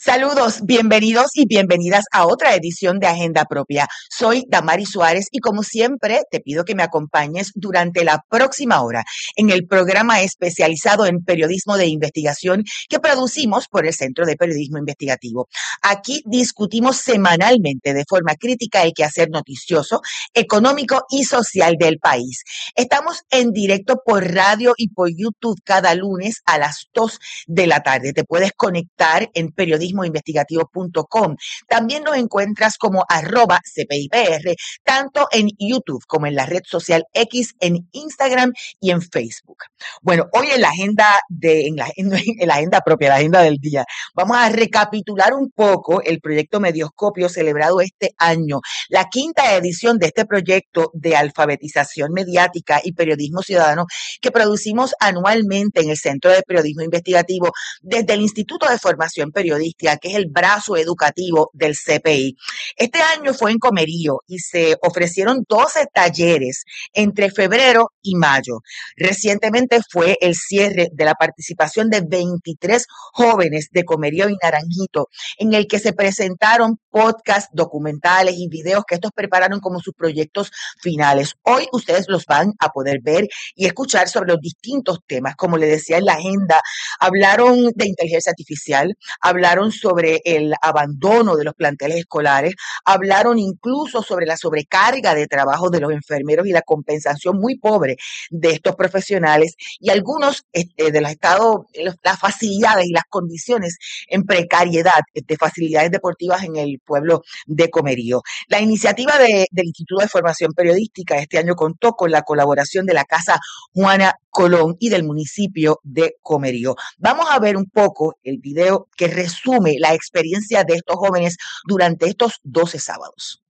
Saludos, bienvenidos y bienvenidas a otra edición de Agenda Propia. Soy Damari Suárez y como siempre te pido que me acompañes durante la próxima hora en el programa especializado en periodismo de investigación que producimos por el Centro de Periodismo Investigativo. Aquí discutimos semanalmente de forma crítica el quehacer noticioso, económico y social del país. Estamos en directo por radio y por YouTube cada lunes a las 2 de la tarde. Te puedes conectar en periodismoinvestigativo.com. También nos encuentras como @CPIPR, tanto en YouTube como en la red social X, en Instagram y en Facebook. Bueno, hoy en la agenda propia, la agenda del día, vamos a recapitular un poco el proyecto Medioscopio celebrado este año, la quinta edición de este proyecto de alfabetización mediática y periodismo ciudadano que producimos anualmente en el Centro de Periodismo Investigativo desde el Instituto de Formación Periodística, que es el brazo educativo del CPI. Este año fue en Comerío y se ofrecieron 12 talleres entre febrero y mayo. Recientemente fue el cierre de la participación de 23 jóvenes de Comerío y Naranjito, en el que se presentaron podcasts, documentales y videos que estos prepararon como sus proyectos finales. Hoy ustedes los van a poder ver y escuchar sobre los distintos temas. Como les decía en la agenda, hablaron de inteligencia artificial, hablaron sobre el abandono de los planteles escolares, hablaron incluso sobre la sobrecarga de trabajo de los enfermeros y la compensación muy pobre de estos profesionales y algunos de los estados, las facilidades y las condiciones en precariedad de facilidades deportivas en el pueblo de Comerío. La iniciativa del Instituto de Formación Periodística este año contó con la colaboración de la Casa Juana Colón y del municipio de Comerío. Vamos a ver un poco el video que resume la experiencia de estos jóvenes durante estos 12 sábados.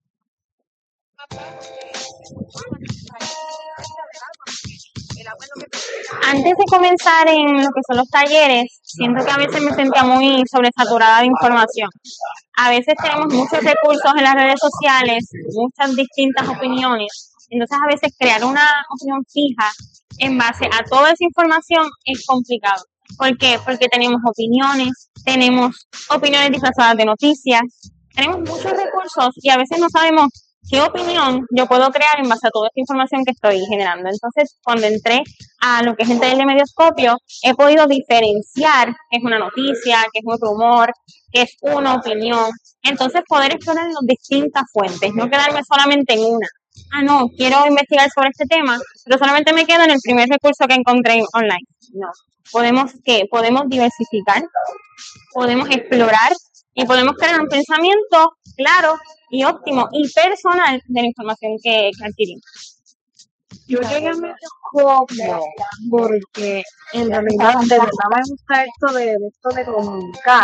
Antes de comenzar en lo que son los talleres, siento que a veces me sentía muy sobresaturada de información. A veces tenemos muchos recursos en las redes sociales, muchas distintas opiniones. Entonces a veces crear una opinión fija en base a toda esa información es complicado. ¿Por qué? Porque tenemos opiniones disfrazadas de noticias, tenemos muchos recursos y a veces no sabemos qué opinión yo puedo crear en base a toda esta información que estoy generando. Entonces, cuando entré a lo que es el taller de Medioscopio, he podido diferenciar qué es una noticia, qué es un rumor, qué es una opinión. Entonces, poder explorar en las distintas fuentes, no quedarme solamente en una. No, quiero investigar sobre este tema, pero solamente me quedo en el primer recurso que encontré online. No, podemos diversificar, podemos explorar y podemos crear un pensamiento claro y óptimo y personal de la información que adquirimos. Yo llegué a Medioscopio porque en realidad de verdad me gusta esto de comunicar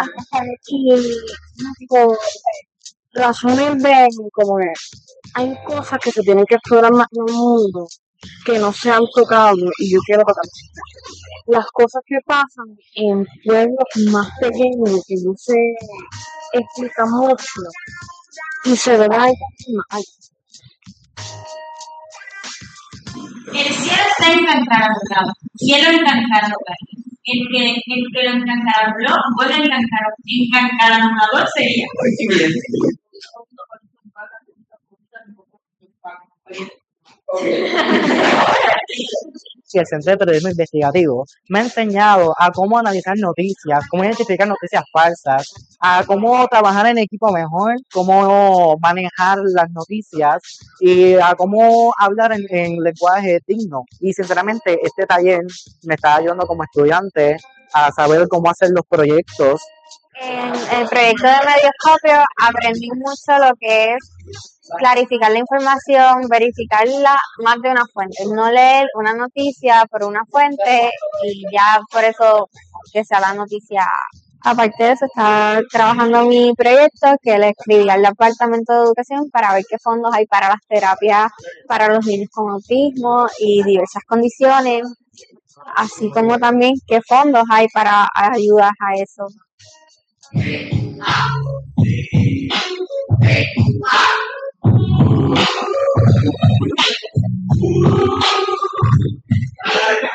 y por razones de como que hay cosas que se tienen que explorar más en el mundo que no se han tocado y yo quiero tocar las cosas que pasan en pueblos más pequeños que no se explica mucho y se ven ahí más. El cielo está encantado, cielo encantado. El que lo encantado puede encantador sería. Sí, el Centro de Periodismo Investigativo me ha enseñado a cómo analizar noticias, cómo identificar noticias falsas, a cómo trabajar en equipo mejor, cómo manejar las noticias y a cómo hablar en lenguaje digno. Y sinceramente este taller me está ayudando como estudiante a saber cómo hacer los proyectos. En el proyecto de Medioscopio aprendí mucho lo que es clarificar la información, verificarla más de una fuente, no leer una noticia por una fuente y ya por eso que sea la noticia. Aparte de eso, estaba trabajando en mi proyecto que le escribí al Departamento de Educación para ver qué fondos hay para las terapias para los niños con autismo y diversas condiciones, así como también qué fondos hay para ayudas a eso.